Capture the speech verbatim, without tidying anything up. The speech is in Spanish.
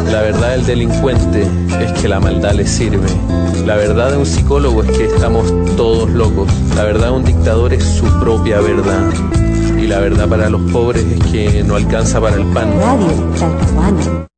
La verdad del delincuente es que la maldad le sirve. La verdad de un psicólogo es que estamos todos locos. La verdad de un dictador es su propia verdad. Y la verdad para los pobres es que no alcanza para el pan. Radio Talcahuano.